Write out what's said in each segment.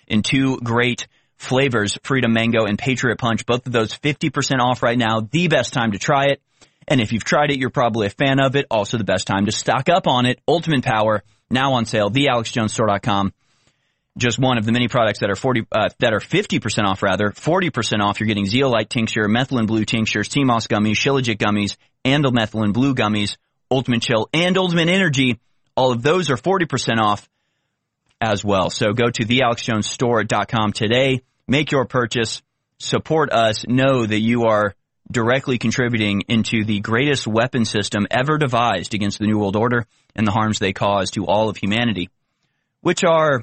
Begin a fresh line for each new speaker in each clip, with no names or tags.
in 2 great flavors, Freedom Mango and Patriot Punch. Both of those 50% off right now. The best time to try it. And if you've tried it, you're probably a fan of it. Also the best time to stock up on it. Ultimate Power, now on sale, thealexjonesstore.com. Just one of the many products that are 50% off, 40% off. You're getting Zeolite Tincture, Methylene Blue Tinctures, T-Moss Gummies, Shilajit Gummies, and the Methylene Blue Gummies, Ultimate Chill, and Ultimate Energy. All of those are 40% off as well. So go to thealexjonesstore.com today. Make your purchase. Support us. Know that you are directly contributing into the greatest weapon system ever devised against the New World Order and the harms they cause to all of humanity, which are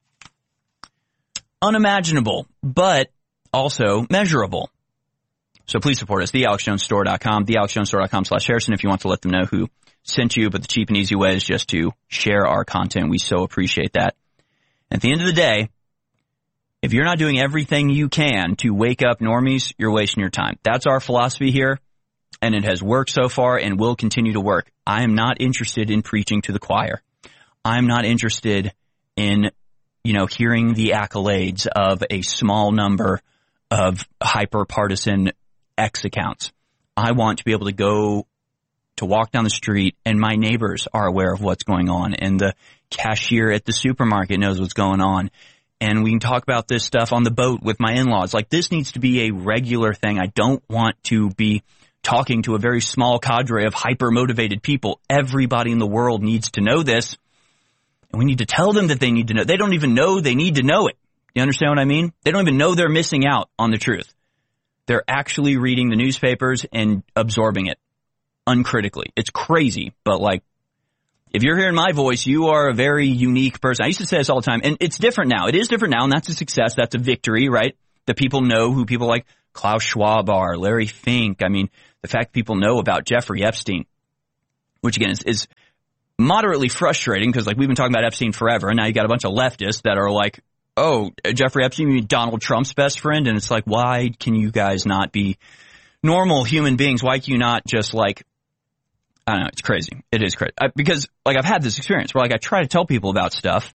unimaginable, but also measurable. So please support us, thealexjonesstore.com, thealexjonesstore.com/Harrison if you want to let them know who sent you, but the cheap and easy way is just to share our content. We so appreciate that. At the end of the day, if you're not doing everything you can to wake up normies, you're wasting your time. That's our philosophy here, and it has worked so far and will continue to work. I am not interested in preaching to the choir. I'm not interested in hearing the accolades of a small number of hyper-partisan X accounts. I want to be able to walk down the street and my neighbors are aware of what's going on and the cashier at the supermarket knows what's going on. And we can talk about this stuff on the boat with my in-laws. Like, this needs to be a regular thing. I don't want to be talking to a very small cadre of hyper-motivated people. Everybody in the world needs to know this. And we need to tell them that they need to know. They don't even know they need to know it. You understand what I mean? They don't even know they're missing out on the truth. They're actually reading the newspapers and absorbing it uncritically. It's crazy, but if you're hearing my voice, you are a very unique person. I used to say this all the time, and it's different now. It is different now, and that's a success. That's a victory, right? That people know who people like Klaus Schwab are, Larry Fink. I mean, the fact people know about Jeffrey Epstein, which again is moderately frustrating because we've been talking about Epstein forever, and now you got a bunch of leftists that are like, oh, Jeffrey Epstein, you mean Donald Trump's best friend? And it's like, why can you guys not be normal human beings? Why can you not just I don't know, it's crazy. It is crazy. Because I've had this experience where I try to tell people about stuff